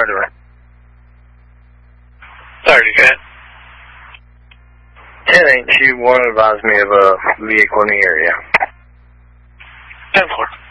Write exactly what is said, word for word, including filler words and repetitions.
Authority. Authority, go ahead. ten eight, you want to advise me of a vehicle in the area. ten four.